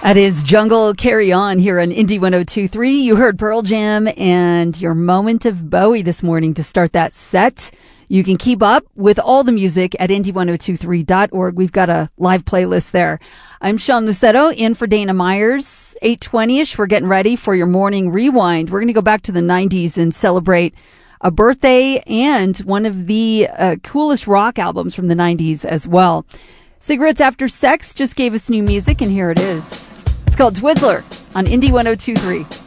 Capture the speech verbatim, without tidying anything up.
That is Jungle Carry On here on Indie one oh two point three. You heard Pearl Jam and your Moment of Bowie this morning to start that set. You can keep up with all the music at indie one oh two three dot org. We've got a live playlist there. I'm Sean Lucetto, in for Dana Myers. eight twenty-ish, we're getting ready for your morning rewind. We're going to go back to the nineties and celebrate a birthday and one of the uh, coolest rock albums from the nineties as well. Cigarettes After Sex just gave us new music, and here it is. It's called Twizzler on Indie one oh two point three.